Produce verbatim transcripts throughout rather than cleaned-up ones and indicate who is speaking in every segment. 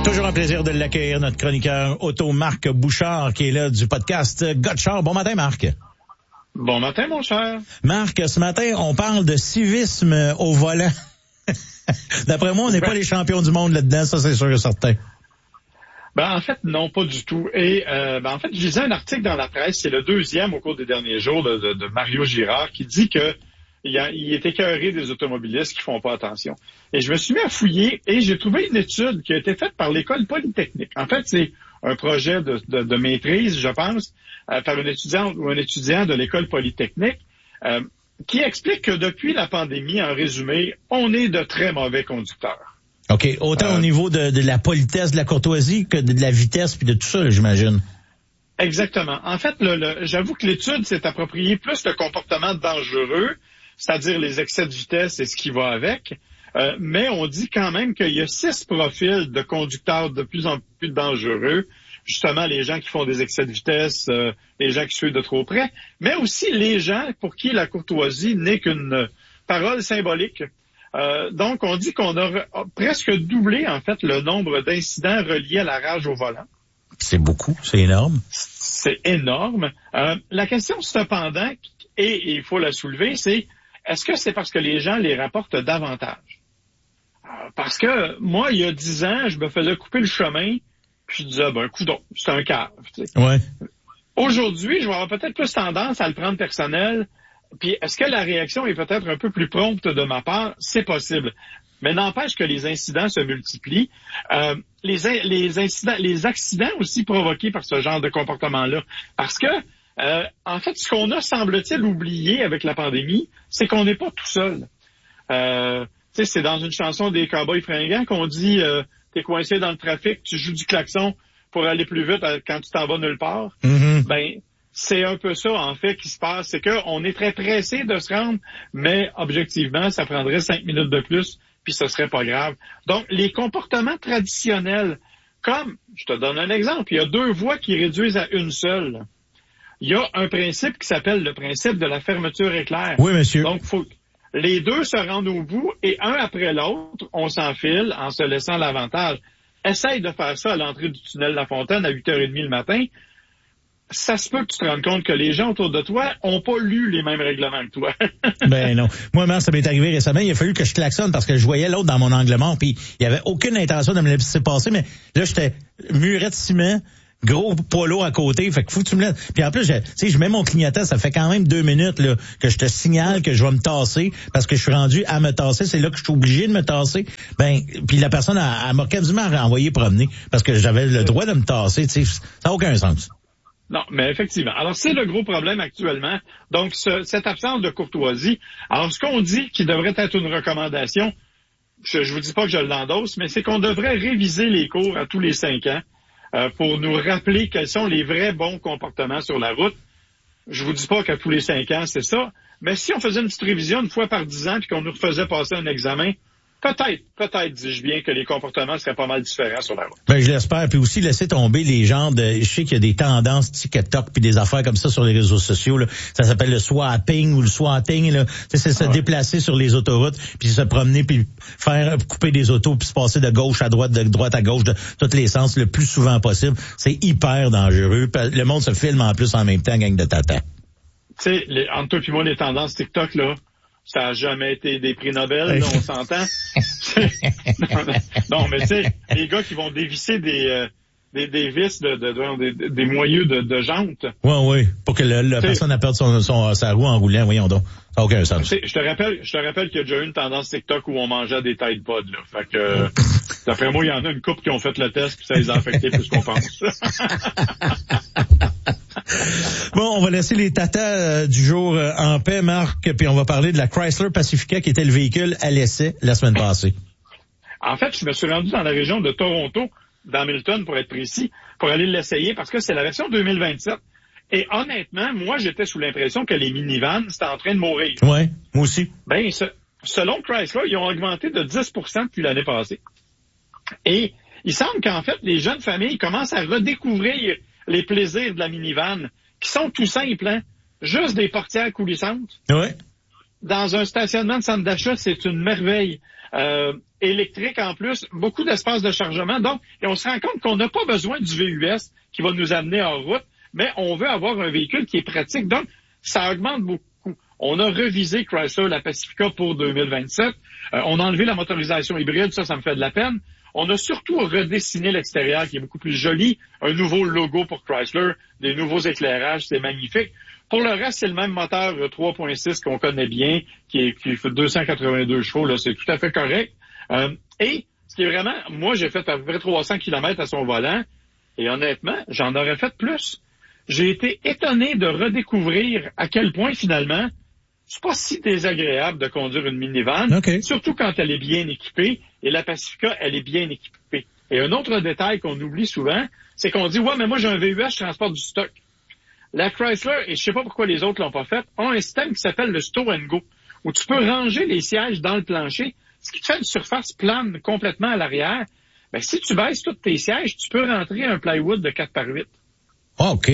Speaker 1: Toujours un plaisir de l'accueillir, notre chroniqueur auto Marc Bouchard, qui est là du podcast Gotchard. Bon matin, Marc.
Speaker 2: Bon matin, mon cher.
Speaker 1: Marc, ce matin, on parle de civisme au volant. D'après moi, on n'est ben, pas les champions du monde là-dedans, ça c'est sûr et certain.
Speaker 2: Ben, en fait, non, pas du tout. Et euh, ben, en fait, je lisais un article dans la presse, c'est le deuxième au cours des derniers jours de, de, de Mario Girard, qui dit que il, a, il est écœuré des automobilistes qui font pas attention. Et je me suis mis à fouiller et j'ai trouvé une étude qui a été faite par l'École polytechnique. En fait, c'est un projet de, de, de maîtrise, je pense, euh, par une étudiante ou un étudiant de l'École polytechnique, euh, qui explique que depuis la pandémie, en résumé, on est de très mauvais conducteurs.
Speaker 1: OK. Autant euh, au niveau de, de la politesse, de la courtoisie, que de, de la vitesse puis de tout ça, là, j'imagine.
Speaker 2: Exactement. En fait, le, le, j'avoue que l'étude s'est appropriée plus le comportement dangereux, c'est-à-dire les excès de vitesse et ce qui va avec. Euh, mais on dit quand même qu'il y a six profils de conducteurs de plus en plus dangereux. Justement, les gens qui font des excès de vitesse, euh, les gens qui suivent de trop près, mais aussi les gens pour qui la courtoisie n'est qu'une parole symbolique. Euh, donc, on dit qu'on a re- presque doublé, en fait, le nombre d'incidents reliés à la rage au volant.
Speaker 1: C'est beaucoup, c'est énorme.
Speaker 2: C'est énorme. Euh, la question, cependant, et il faut la soulever, c'est est-ce que c'est parce que les gens les rapportent davantage? Euh, parce que moi, il y a dix ans, je me faisais couper le chemin, puis je disais, ben, coudonc, c'est un cave. Tu sais.
Speaker 1: Ouais.
Speaker 2: Aujourd'hui, je vais avoir peut-être plus tendance à le prendre personnel. Puis, est-ce que la réaction est peut-être un peu plus prompte de ma part? C'est possible. Mais n'empêche que les incidents se multiplient. Euh, les, les incidents, les accidents aussi provoqués par ce genre de comportement-là. Parce que, euh, en fait, ce qu'on a, semble-t-il, oublié avec la pandémie, c'est qu'on n'est pas tout seul. Euh, tu sais, c'est dans une chanson des Cowboys fringants qu'on dit euh, t'es coincé dans le trafic, tu joues du klaxon pour aller plus vite quand tu t'en vas nulle part.
Speaker 1: Mm-hmm.
Speaker 2: Ben, c'est un peu ça, en fait, qui se passe. C'est qu'on est très pressé de se rendre, mais objectivement, ça prendrait cinq minutes de plus, puis ce serait pas grave. Donc, les comportements traditionnels, comme, je te donne un exemple, il y a deux voies qui réduisent à une seule. Il y a un principe qui s'appelle le principe de la fermeture éclair.
Speaker 1: Oui, monsieur.
Speaker 2: Donc, faut les deux se rendent au bout et un après l'autre, on s'enfile en se laissant l'avantage. Essaye de faire ça à l'entrée du tunnel La Fontaine à huit heures trente le matin. Ça se peut que tu te rendes compte que les gens autour de toi ont pas lu les mêmes règlements que toi.
Speaker 1: Ben non. Moi, moi, ça m'est arrivé récemment. Il a fallu que je klaxonne parce que je voyais l'autre dans mon angle mort, puis il y avait aucune intention de me laisser passer, mais là, j'étais muret de ciment, gros poids lourd à côté, fait que faut que tu me laisses. Puis en plus, tu sais, je mets mon clignotant, ça fait quand même deux minutes là que je te signale que je vais me tasser parce que je suis rendu à me tasser. C'est là que je suis obligé de me tasser. Ben, puis la personne, elle, elle m'a quasiment renvoyé promener parce que j'avais le droit de me tasser. Tu sais, ça n'a aucun sens.
Speaker 2: Non, mais effectivement. Alors, c'est le gros problème actuellement. Donc, ce, cette absence de courtoisie. Alors, ce qu'on dit qui devrait être une recommandation, je, je vous dis pas que je l'endosse, mais c'est qu'on devrait réviser les cours à tous les cinq ans euh, pour nous rappeler quels sont les vrais bons comportements sur la route. Je vous dis pas qu'à tous les cinq ans, c'est ça. Mais si on faisait une petite révision une fois par dix ans puis qu'on nous refaisait passer un examen, Peut-être, peut-être, dis-je bien, que les comportements seraient pas mal différents sur la route.
Speaker 1: Ben, je l'espère. Puis aussi, laisser tomber les gens de... Je sais qu'il y a des tendances TikTok puis des affaires comme ça sur les réseaux sociaux, là. Ça s'appelle le swapping ou le swatting, là. C'est, c'est se ah ouais. déplacer sur les autoroutes puis se promener puis faire couper des autos puis se passer de gauche à droite, de droite à gauche, de tous les sens le plus souvent possible. C'est hyper dangereux. Le monde se filme en plus en même temps, gang de tata.
Speaker 2: Tu sais, les, entre toi et moi, les tendances TikTok, là, ça n'a jamais été des prix Nobel, là, on s'entend. non, non, mais tu sais, les gars qui vont dévisser des, euh, des, des vis, de, de, de, des, des moyeux de, de jantes.
Speaker 1: Oui, oui, pour que le, la personne a perdu son, son, sa roue en roulant, voyons donc. Ça n'a aucun sens.
Speaker 2: Je te rappelle, je te rappelle qu'il y a déjà eu une tendance TikTok où on mangeait des Tide Pods, là. Fait que, euh, d'après moi, il y en a une couple qui ont fait le test puis ça les a affectés plus qu'on pense.
Speaker 1: Bon, on va laisser les tatas euh, du jour euh, en paix, Marc, puis on va parler de la Chrysler Pacifica qui était le véhicule à l'essai la semaine passée.
Speaker 2: En fait, je me suis rendu dans la région de Toronto, d'Hamilton pour être précis, pour aller l'essayer parce que c'est la version deux mille vingt-sept. Et honnêtement, moi, j'étais sous l'impression que les minivans, c'était en train de mourir.
Speaker 1: Ouais, moi aussi.
Speaker 2: Ben, ce, selon Chrysler, ils ont augmenté de dix pour cent depuis l'année passée. Et il semble qu'en fait, les jeunes familles commencent à redécouvrir les plaisirs de la minivan, qui sont tout simples, hein? Juste des portières coulissantes.
Speaker 1: Ouais.
Speaker 2: Dans un stationnement de centre d'achat, c'est une merveille. Euh, électrique en plus, beaucoup d'espace de chargement. Donc, et on se rend compte qu'on n'a pas besoin du V U S qui va nous amener en route, mais on veut avoir un véhicule qui est pratique. Donc, ça augmente beaucoup. On a revisé Chrysler la Pacifica pour deux mille vingt-sept. Euh, on a enlevé la motorisation hybride, ça, ça me fait de la peine. On a surtout redessiné l'extérieur qui est beaucoup plus joli. Un nouveau logo pour Chrysler, des nouveaux éclairages, c'est magnifique. Pour le reste, c'est le même moteur trois point six qu'on connaît bien, qui, est, qui fait deux cent quatre-vingt-deux chevaux, là, c'est tout à fait correct. Euh, et ce qui est vraiment, moi j'ai fait à peu près trois cents kilomètres à son volant, et honnêtement, j'en aurais fait plus. J'ai été étonné de redécouvrir à quel point finalement, c'est pas si désagréable de conduire une minivan,
Speaker 1: okay.
Speaker 2: Surtout quand elle est bien équipée, et la Pacifica, elle est bien équipée. Et un autre détail qu'on oublie souvent, c'est qu'on dit, ouais, mais moi j'ai un V U S, je transporte du stock. La Chrysler, et je sais pas pourquoi les autres l'ont pas fait, ont un système qui s'appelle le Store and Go, où tu peux ranger les sièges dans le plancher, ce qui te fait une surface plane complètement à l'arrière. Ben, si tu baisses tous tes sièges, tu peux rentrer un plywood de quatre par huit.
Speaker 1: OK.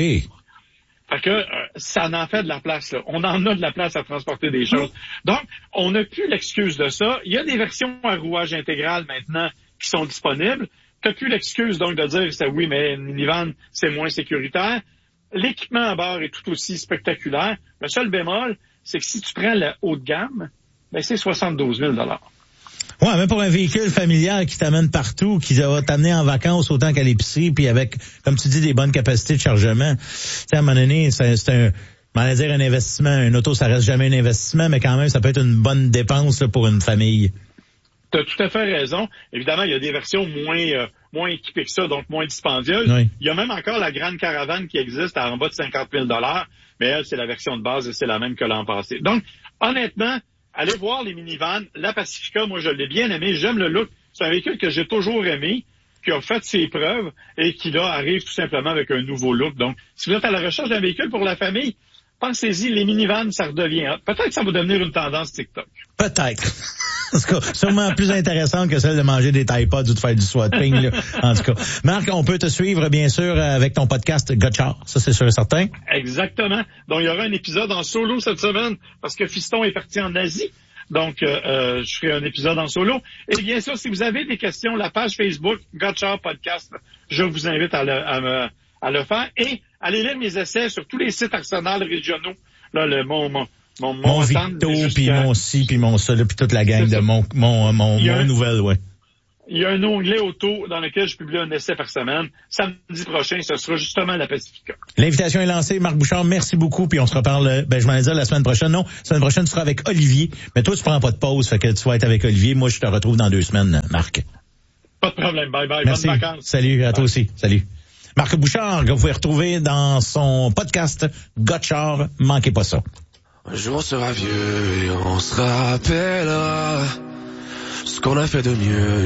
Speaker 2: Fait que euh, ça en fait de la place, là. On en a de la place à transporter des choses. Donc, on n'a plus l'excuse de ça. Il y a des versions à rouage intégral maintenant qui sont disponibles. Tu n'as plus l'excuse donc de dire c'est oui, mais une minivan, c'est moins sécuritaire. L'équipement à bord est tout aussi spectaculaire. Le seul bémol, c'est que si tu prends la haut de gamme, ben c'est soixante-douze mille dollars.
Speaker 1: Ouais, même pour un véhicule familial qui t'amène partout, qui va t'amener en vacances autant qu'à l'épicerie, puis avec, comme tu dis, des bonnes capacités de chargement. Tu sais, à un moment donné, c'est, c'est un, on va dire un investissement. Un auto, ça reste jamais un investissement, mais quand même, ça peut être une bonne dépense là, pour une famille.
Speaker 2: Tu as tout à fait raison. Évidemment, il y a des versions moins euh, moins équipées que ça, donc moins dispendieuses.
Speaker 1: Oui.
Speaker 2: Il y a même encore la grande caravane qui existe à en bas de cinquante mille dollars, mais elle, c'est la version de base et c'est la même que l'an passé. Donc, honnêtement, allez voir les minivans. La Pacifica, moi, je l'ai bien aimé. J'aime le look. C'est un véhicule que j'ai toujours aimé, qui a fait ses preuves et qui, là, arrive tout simplement avec un nouveau look. Donc, si vous êtes à la recherche d'un véhicule pour la famille, pensez-y, les minivans, ça redevient. Peut-être que ça va devenir une tendance TikTok.
Speaker 1: Peut-être. En tout cas, sûrement plus intéressante que celle de manger des Tide Pods ou de faire du swatting, là. En tout cas. Marc, on peut te suivre, bien sûr, avec ton podcast Gotchard. Ça, c'est sûr et certain.
Speaker 2: Exactement. Donc, il y aura un épisode en solo cette semaine parce que Fiston est parti en Asie. Donc, euh, euh, je ferai un épisode en solo. Et bien sûr, si vous avez des questions, la page Facebook Gotchard Podcast, je vous invite à le, à, me, à le faire. Et allez lire mes essais sur tous les sites Arsenal régionaux. Là, le mon, mon Mon, mon,
Speaker 1: mon Victo, puis mon ci, puis mon ça, puis toute la gang de mon, mon, mon, mon un, nouvelle, ouais.
Speaker 2: Il y a un onglet auto dans lequel je publie un essai par semaine. Samedi prochain, ce sera justement la Pacifica.
Speaker 1: L'invitation est lancée. Marc Bouchard, merci beaucoup, puis on se reparle, ben, je m'en ai dit la semaine prochaine. Non, la semaine prochaine, tu seras avec Olivier. Mais toi, tu prends pas de pause, fait que tu vas être avec Olivier. Moi, je te retrouve dans deux semaines, Marc.
Speaker 2: Pas de problème. Bye bye.
Speaker 1: Merci.
Speaker 2: Bonnes vacances.
Speaker 1: Salut, à
Speaker 2: bye.
Speaker 1: toi aussi. Salut. Marc Bouchard, que vous pouvez retrouver dans son podcast Gotchard. Manquez pas ça.
Speaker 3: Un jour on sera vieux et on se rappellera ce qu'on a fait de mieux.